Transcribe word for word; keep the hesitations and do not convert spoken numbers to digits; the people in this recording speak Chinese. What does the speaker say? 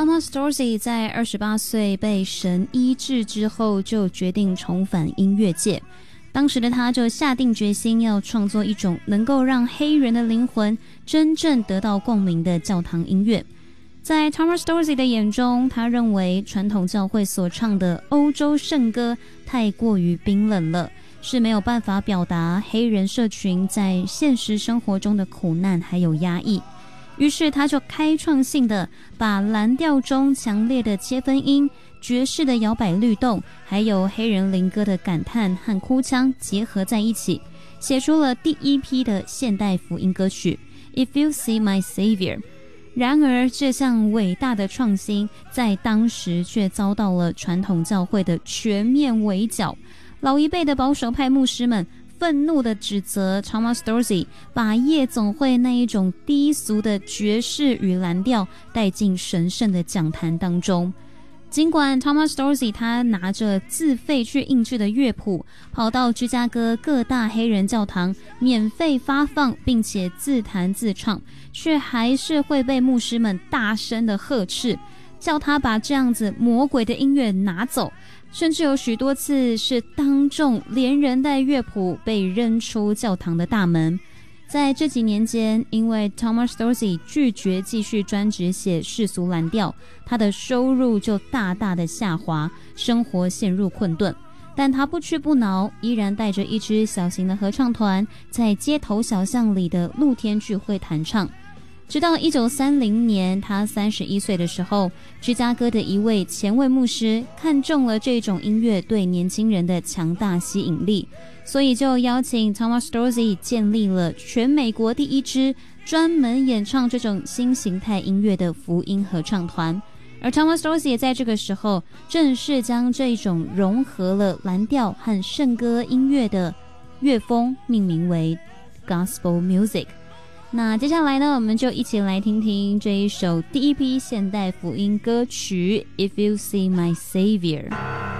Thomas Dorsey 在二十八岁被神医治之后，就决定重返音乐界。当时的他就下定决心要创作一种能够让黑人的灵魂真正得到共鸣的教堂音乐。在 Thomas Dorsey 的眼中，他认为传统教会所唱的欧洲圣歌太过于冰冷了，是没有办法表达黑人社群在现实生活中的苦难还有压抑。于是他就开创性的把蓝调中强烈的切分音、爵士的摇摆律动，还有黑人灵歌的感叹和哭腔结合在一起，写出了第一批的现代福音歌曲 If You See My Savior。 然而这项伟大的创新在当时却遭到了传统教会的全面围剿。老一辈的保守派牧师们愤怒地指责 Thomas Dorsey 把夜总会那一种低俗的爵士与蓝调带进神圣的讲坛当中。尽管 Thomas Dorsey 他拿着自费去印制的乐谱，跑到芝加哥各大黑人教堂免费发放，并且自弹自唱，却还是会被牧师们大声的呵斥，叫他把这样子魔鬼的音乐拿走。甚至有许多次是当众连人带乐谱被扔出教堂的大门。在这几年间，因为 Thomas Dorsey 拒绝继续专职写世俗蓝调，他的收入就大大的下滑，生活陷入困顿。但他不屈不挠，依然带着一支小型的合唱团，在街头小巷里的露天聚会弹唱。直到一九三零年，他三十一岁的时候，芝加哥的一位前卫牧师看中了这种音乐对年轻人的强大吸引力，所以就邀请 Thomas Dorsey 建立了全美国第一支专门演唱这种新形态音乐的福音合唱团。而 Thomas Dorsey 也在这个时候正式将这种融合了蓝调和圣歌音乐的乐风命名为 Gospel Music。那接下来呢，我们就一起来听听这一首第一批现代福音歌曲 If You See My Savior。